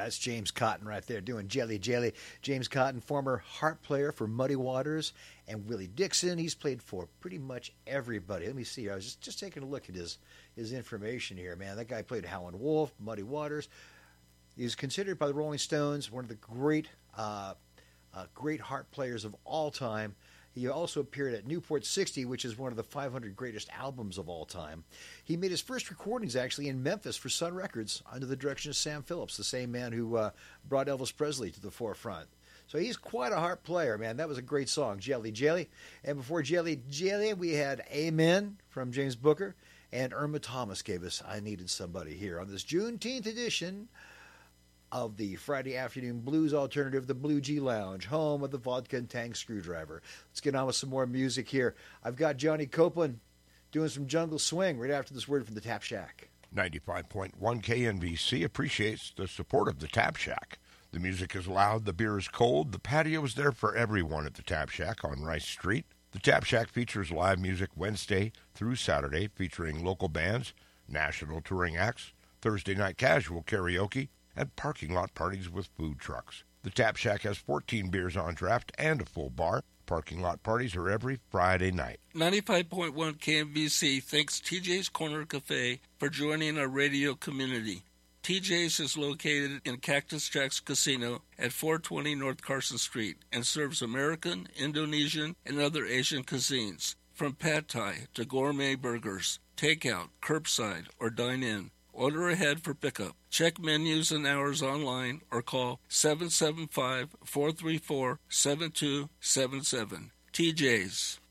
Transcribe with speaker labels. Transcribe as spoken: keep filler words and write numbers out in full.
Speaker 1: Yeah, that's James Cotton right there doing Jelly Jelly. James Cotton, former harp player for Muddy Waters and Willie Dixon. He's played for pretty much everybody. Let me see. I was just, just taking a look at his, his information here, man. That guy played Howlin' Wolf, Muddy Waters. He's considered by the Rolling Stones one of the great, uh, uh, great harp players of all time. He also appeared at Newport sixty, which is one of the five hundred greatest albums of all time. He made his first recordings, actually, in Memphis for Sun Records under the direction of Sam Phillips, the same man who uh, brought Elvis Presley to the forefront. So he's quite a harp player, man. That was a great song, Jelly Jelly. And before Jelly Jelly, we had Amen from James Booker. And Irma Thomas gave us I Needed Somebody here on this Juneteenth edition of the Friday Afternoon Blues Alternative, the Blue G Lounge, home of the Vodka and Tang Screwdriver. Let's get on with some more music here. I've got Johnny Copeland doing some jungle swing right after this word from the Tap Shack.
Speaker 2: ninety-five point one K N B C appreciates the support of the Tap Shack. The music is loud, the beer is cold, the patio is there for everyone at the Tap Shack on Rice Street. The Tap Shack features live music Wednesday through Saturday featuring local bands, national touring acts, Thursday night casual karaoke, and parking lot parties with food trucks. The Tap Shack has fourteen beers on draft and a full bar. Parking lot parties are every Friday night.
Speaker 3: ninety-five point one K M B C thanks T J's Corner Cafe for joining our radio community. T J's is located in Cactus Jack's Casino at four twenty North Carson Street and serves American, Indonesian, and other Asian cuisines, from pad thai to gourmet burgers, takeout, curbside, or dine-in. Order ahead for pickup. Check menus and hours online or call seven seven five, four three four, seven two seven seven. T J's.